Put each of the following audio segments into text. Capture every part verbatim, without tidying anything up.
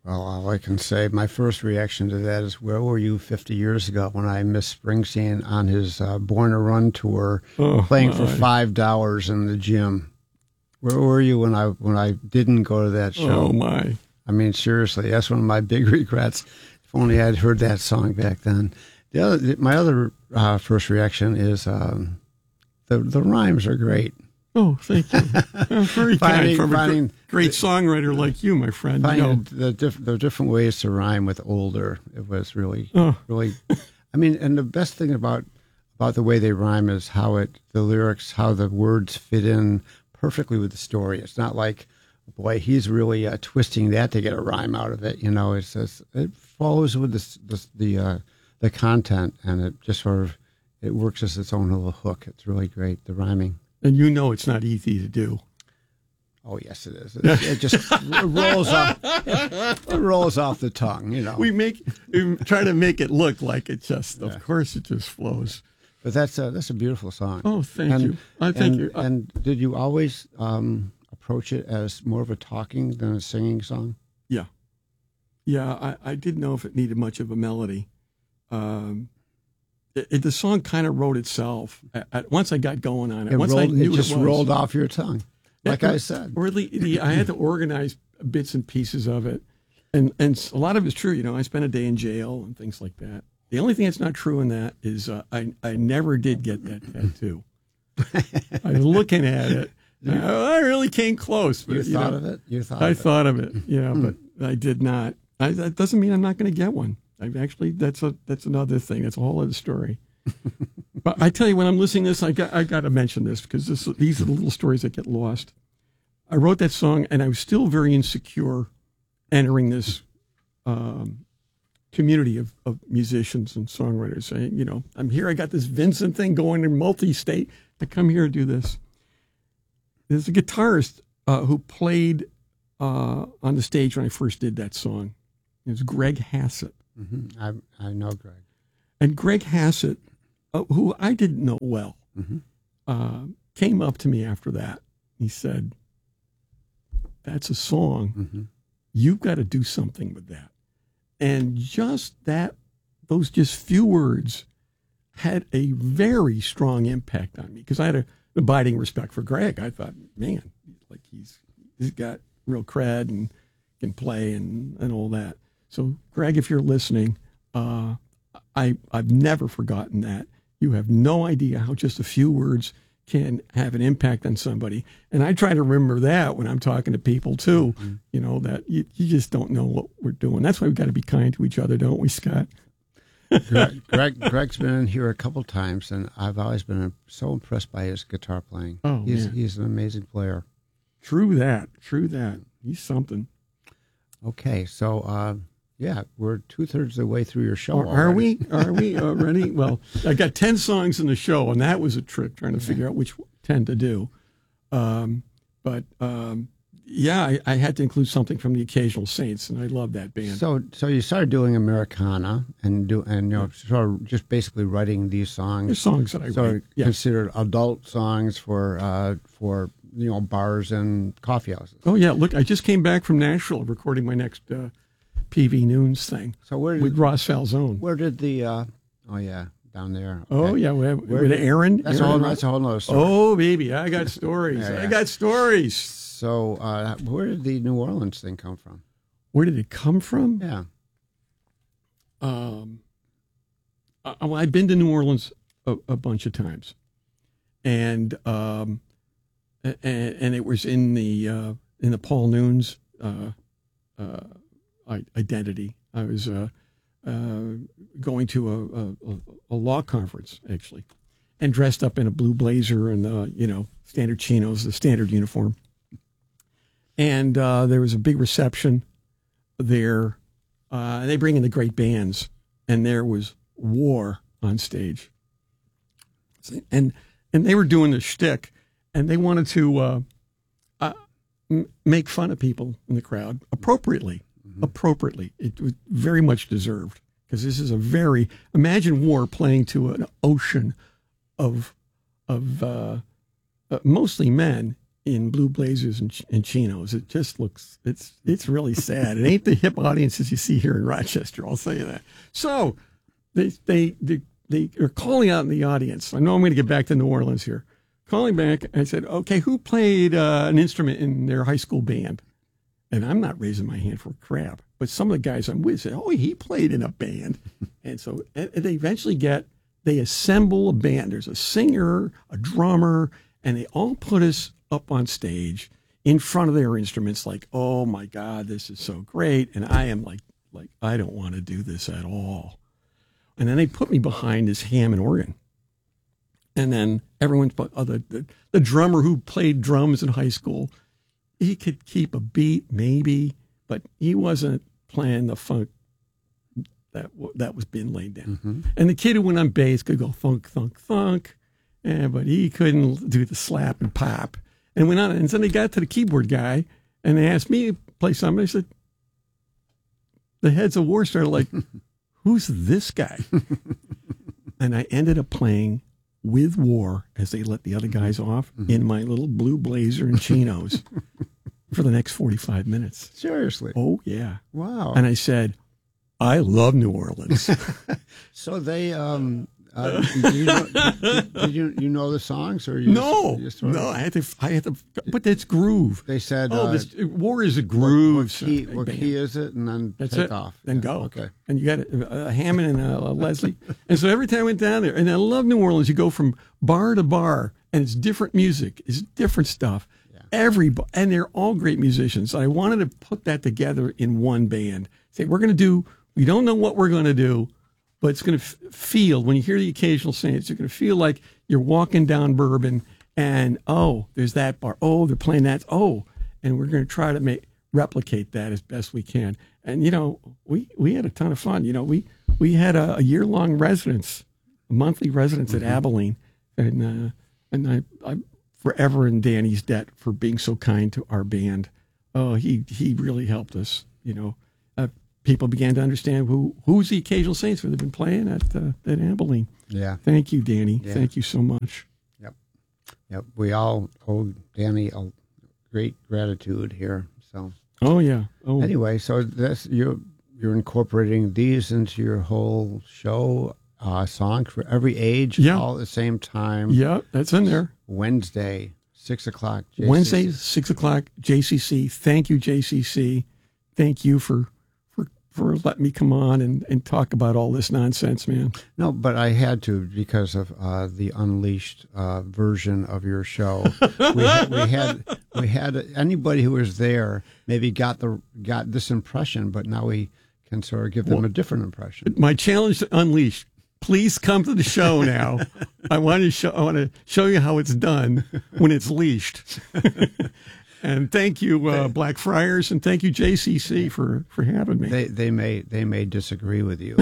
Well, all I can say, my first reaction to that is, where were you fifty years ago when I missed Springsteen on his uh, Born to Run tour, oh, playing my. for five dollars in the gym? Where were you when I when I didn't go to that show? Oh, my. I mean, seriously, that's one of my big regrets. If only I'd heard that song back then. The other, my other uh, first reaction is um, the the rhymes are great. Oh, thank you. Oh, very Finding- kind from a finding gr- great songwriter like you, my friend. You Finding know, the diff- the different ways to rhyme with older, it was really Oh. really. I mean, and the best thing about about the way they rhyme is how it the lyrics, how the words fit in perfectly with the story. It's not like, boy, he's really uh, twisting that to get a rhyme out of it. You know, it's just, it follows with the the the, uh, the content, and it just sort of it works as its own little hook. It's really great, the rhyming. and you know it's not easy to do. Oh yes, it is. It, it just rolls off. It rolls off the tongue, you know. We make we try to make it look like it just. Yeah. Of course, it just flows. But that's a that's a beautiful song. Oh, thank and, you. I thank and, you. I- And did you always um, approach it as more of a talking than a singing song? Yeah, yeah. I, I didn't know if it needed much of a melody. Um, it, it, the song kind of wrote itself. At, at, once I got going on it, It, once I rolled, knew it just it was, rolled off your tongue, like Yeah, I said. Or the, the, I had to organize bits and pieces of it, and and a lot of it's true. You know, I spent a day in jail and things like that. The only thing that's not true in that is uh, I I never did get that tattoo. I was looking at it. I, I really came close. But, You you thought know, of it? You thought I of it. thought of it. Yeah, but I did not. I, that doesn't mean I'm not going to get one. I've actually that's a that's another thing. That's a whole other story. But I tell you, when I'm listening to this, I got I got to mention this because this, these are the little stories that get lost. I wrote that song, and I was still very insecure entering this um, community of, of musicians and songwriters. Saying, you know, I'm here. I got this Vincent thing going in multi-state. I come here to do this. There's a guitarist uh, who played uh, on the stage when I first did that song. It was Greg Hassett. Mm-hmm. I I know Greg. And Greg Hassett, uh, who I didn't know well, Mm-hmm. uh, came up to me after that. He said, "That's a song. Mm-hmm. You've got to do something with that." And just that, those just few words had a very strong impact on me because I had a abiding respect for Greg. I thought, man, like he's he's got real cred and can play and, and all that. So, Greg, if you're listening, uh, I I've never forgotten that. You have no idea how just a few words can have an impact on somebody. And I try to remember that when I'm talking to people too, mm-hmm. you know, that you, you just don't know what we're doing. That's why we've got to be kind to each other, don't we, Scott? Greg, Greg, Greg's been in here a couple times, and I've always been so impressed by his guitar playing. Oh, he's man. he's an amazing player. True that. True that. He's something. Okay, so uh, yeah, we're two thirds of the way through your show. Are, are already. we? Are we already? Well, I got ten songs in the show, and that was a trick trying to figure out which ten to do. Um, but um, yeah, I, I had to include something from the Occasional Saints, and I love that band. So, so you started doing Americana and do and you know sort of just basically writing these songs. There's songs that I so write. Yeah. considered adult songs for uh, for you know bars and coffee houses. Oh yeah, look, I just came back from Nashville recording my next uh, P V Noons thing. So where did, with Ross Falzone. Where did the uh, oh yeah down there? Oh okay. yeah, we have, Where with did- Aaron. That's Aaron a whole Ross. that's a whole nother story. Oh baby, I got stories. Yeah, yeah. I got stories. So uh, where did the New Orleans thing come from? Where did it come from? Yeah. Um, I, well, I've been to New Orleans a, a bunch of times, and um, and, and it was in the uh, in the Paul Noons uh, uh, identity. I was uh, uh, going to a, a, a law conference actually, and dressed up in a blue blazer and uh, you know standard chinos, the standard uniform. And uh, there was a big reception there. Uh, they bring in the great bands, and there was War on stage. And and they were doing the shtick, and they wanted to uh, uh, m- make fun of people in the crowd appropriately. Mm-hmm. Appropriately. It was very much deserved, because this is a very, imagine War playing to an ocean of, of uh, uh, mostly men in blue blazers and, ch- and chinos. It just looks, it's it's really sad. It ain't the hip audiences you see here in Rochester, I'll tell you that. So they they they, they are calling out in the audience. I know I'm going to get back to New Orleans here. Calling back, I said, okay, who played uh, an instrument in their high school band? And I'm not raising my hand for crap, but some of the guys I'm with said, oh, he played in a band. And so and they eventually get, they assemble a band. There's a singer, a drummer, and they all put us up on stage in front of their instruments like, oh, my God, this is so great. And I am like, like I don't want to do this at all. And then they put me behind this Hammond organ. And then everyone's, oh, the, the, the drummer who played drums in high school, he could keep a beat maybe, but he wasn't playing the funk that that was being laid down. Mm-hmm. And the kid who went on bass could go thunk, thunk, thunk, and, but he couldn't do the slap and pop. And went on, and then they got to the keyboard guy, and they asked me to play something. I said, the heads of war started like, who's this guy? And I ended up playing with War as they let the other guys off mm-hmm. in my little blue blazer and chinos for the next forty-five minutes. Seriously? Oh, yeah. Wow. And I said, I love New Orleans. So they, um, uh, did you know, did, did you, you know the songs? Or you no, just, you just sort no, of, I had to, I had to, but it's groove. They said, oh, uh, this, War is a groove. What, what, key, uh, what key is it? And then That's take it. off. Then yeah. go. Okay. And you got a, a Hammond and a, a Leslie. And so every time I went down there, and I love New Orleans, you go from bar to bar, and it's different music, it's different stuff. Yeah. Every, and they're all great musicians. I wanted to put that together in one band. Say, we're going to do, we don't know what we're going to do, but it's going to f- feel, when you hear the Occasional Saints, you're going to feel like you're walking down Bourbon and, oh, there's that bar. Oh, they're playing that. Oh, and we're going to try to make replicate that as best we can. And, you know, we, we had a ton of fun. You know, we, we had a, a year-long residence, a monthly residence mm-hmm. at Abilene. And, uh, and I, I'm forever in Danny's debt for being so kind to our band. Oh, he, he really helped us, you know. Uh, people began to understand who who's the Occasional Saints where they've been playing at uh, at Abilene. Yeah. Thank you, Danny. Yeah. Thank you so much. Yep. Yep. We all owe Danny a great gratitude here. So. Oh yeah. Oh. Anyway, so that's you're you're incorporating these into your whole show. Uh, song for every age, yeah. all at the same time. Yeah, that's in there. Wednesday, six o'clock. J C C. Wednesday, six o'clock. J C C. Thank you, J C C. Thank you for. for letting me come on and, and talk about all this nonsense, man. No, but I had to because of uh, the Unleashed uh, version of your show. we, had, we had we had anybody who was there maybe got the got this impression, but now we can sort of give them well, a different impression. My challenge to Unleashed: please come to the show now. I want to show I want to show you how it's done when it's leashed. And thank you, uh, Blackfriars, and thank you, J C C, for, for having me. They they may they may disagree with you,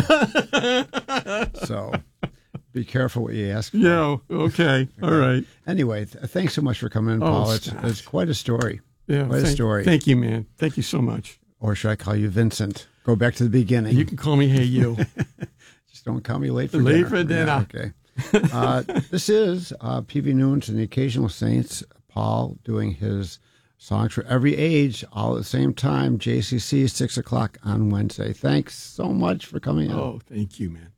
so be careful what you ask for. Yeah. Okay. All right. Anyway, th- thanks so much for coming in, Paul. Oh, it's, it's quite a story. Yeah. Quite thank, a story. Thank you, man. Thank you so much. Or should I call you Vincent? Go back to the beginning. You can call me Hey You. Just don't call me late for late dinner. for dinner. Yeah, okay. uh, this is uh, P V Noons and the Occasional Saints. Paul doing his songs for every age, all at the same time. J C C, six o'clock on Wednesday. Thanks so much for coming in. Oh, thank you, man.